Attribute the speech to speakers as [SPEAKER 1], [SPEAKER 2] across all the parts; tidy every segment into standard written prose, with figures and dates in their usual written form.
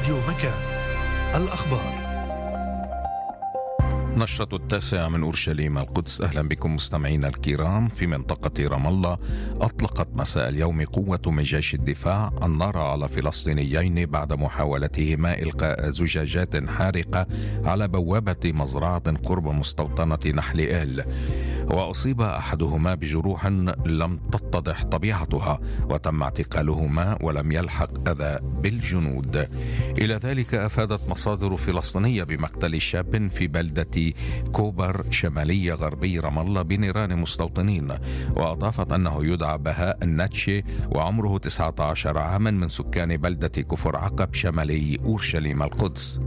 [SPEAKER 1] راديو مكان. الأخبار.
[SPEAKER 2] نشرة 9 من أورشليم القدس. أهلا بكم مستمعينا الكرام. في منطقة رام الله أطلقت مساء اليوم قوة من جيش الدفاع النار على فلسطينيين بعد محاولتهما إلقاء زجاجات حارقة على بوابة مزرعة قرب مستوطنة نحل آل، وأصيب أحدهما بجروح لم تتضح طبيعتها وتم اعتقالهما ولم يلحق أذى بالجنود. إلى ذلك أفادت مصادر فلسطينية بمقتل شاب في بلدة كوبر شمالي غربي رام الله بنيران مستوطنين، وأضافت أنه يدعى بهاء الناتشي وعمره 19 عاما من سكان بلدة كفر عقب شمالي أورشليم القدس.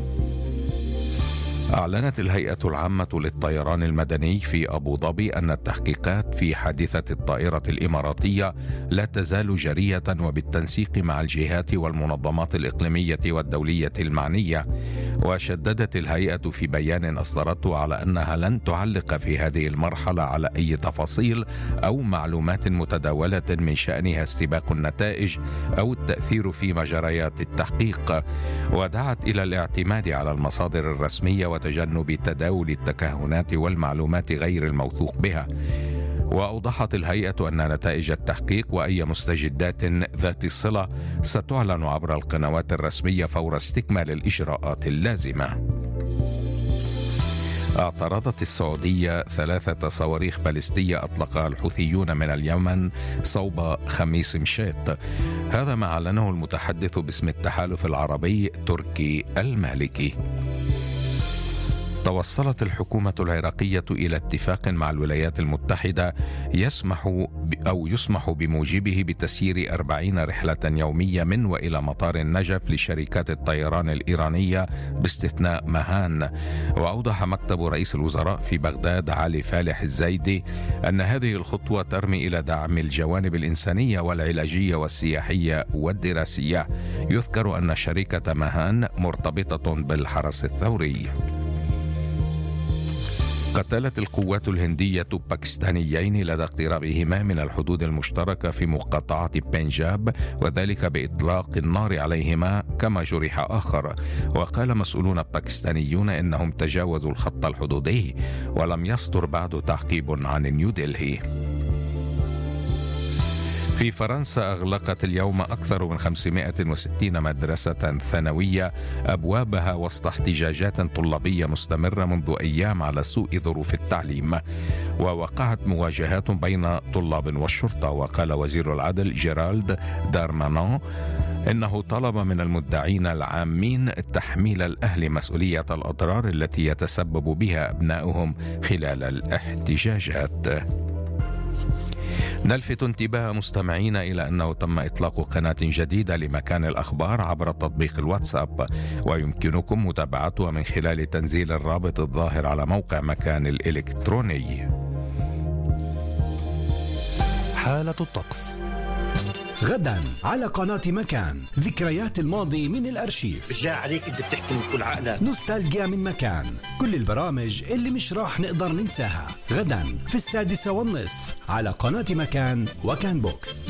[SPEAKER 2] أعلنت الهيئة العامة للطيران المدني في أبو ظبي أن التحقيقات في حادثة الطائرة الإماراتية لا تزال جارية وبالتنسيق مع الجهات والمنظمات الإقليمية والدولية المعنية. وشددت الهيئة في بيان أصدرته على أنها لن تعلق في هذه المرحلة على أي تفاصيل أو معلومات متداولة من شأنها استباق النتائج أو التأثير في مجريات التحقيق، ودعت إلى الاعتماد على المصادر الرسمية وتجنب تداول التكهنات والمعلومات غير الموثوق بها. وأوضحت الهيئة أن نتائج التحقيق وأي مستجدات ذات صلة ستعلن عبر القنوات الرسمية فور استكمال الإجراءات اللازمة. اعترضت السعودية 3 صواريخ باليستية أطلقها الحوثيون من اليمن صوب خميس مشيط، هذا ما أعلنه المتحدث باسم التحالف العربي تركي المالكي. توصلت الحكومة العراقية إلى اتفاق مع الولايات المتحدة يسمح بموجبه بتسيير 40 رحلة يومية من وإلى مطار النجف لشركات الطيران الإيرانية باستثناء مهان. وأوضح مكتب رئيس الوزراء في بغداد علي فالح الزايدي أن هذه الخطوة ترمي إلى دعم الجوانب الإنسانية والعلاجية والسياحية والدراسية. يذكر أن شركة مهان مرتبطة بالحرس الثوري. قتلت القوات الهندية باكستانيين لدى اقترابهما من الحدود المشتركة في مقاطعة بنجاب، وذلك بإطلاق النار عليهما، كما جرح آخر. وقال مسؤولون باكستانيون إنهم تجاوزوا الخط الحدودي، ولم يصدر بعد تعقيب عن نيودلهي. في فرنسا أغلقت اليوم أكثر من 560 مدرسة ثانوية أبوابها وسط احتجاجات طلابية مستمرة منذ أيام على سوء ظروف التعليم، ووقعت مواجهات بين طلاب والشرطة. وقال وزير العدل جيرالد دارمانان إنه طلب من المدعين العامين تحميل الأهل مسؤولية الأضرار التي يتسبب بها أبنائهم خلال الاحتجاجات. نلفت انتباه مستمعين إلى أنه تم إطلاق قناة جديدة لمكان الأخبار عبر تطبيق الواتساب، ويمكنكم متابعتها من خلال تنزيل الرابط الظاهر على موقع مكان الإلكتروني.
[SPEAKER 1] حالة الطقس.
[SPEAKER 3] غدا على قناة مكان، ذكريات الماضي من الأرشيف.
[SPEAKER 4] بالله عليك أنت بتحكي من كل عقلك.
[SPEAKER 3] نوستالجيا من مكان، كل البرامج اللي مش راح نقدر ننساها. غدا في 6:30 على قناة مكان وكان بوكس.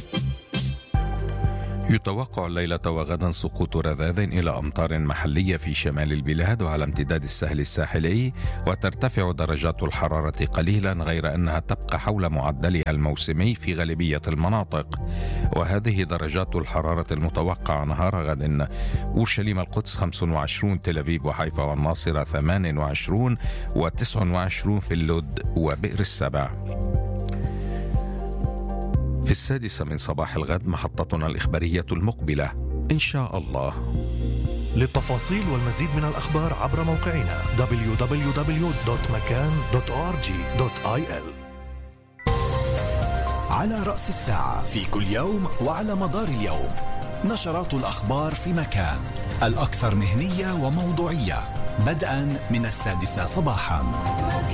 [SPEAKER 2] يتوقع الليلة وغدا سقوط رذاذ إلى أمطار محلية في شمال البلاد وعلى امتداد السهل الساحلي، وترتفع درجات الحرارة قليلا، غير أنها تبقى حول معدلها الموسمي في غالبية المناطق. وهذه درجات الحرارة المتوقعة نهار غد: أورشليم القدس 25، تل أبيب وحيفا والناصرة 28، و29 في اللد وبئر السبع. في 6 من صباح الغد محطتنا الإخبارية المقبلة إن شاء الله.
[SPEAKER 1] للتفاصيل والمزيد من الأخبار عبر موقعنا www.makan.org.il.
[SPEAKER 3] على رأس الساعة في كل يوم وعلى مدار اليوم نشرات الأخبار في مكان، الأكثر مهنية وموضوعية، بدءا من 6 صباحا.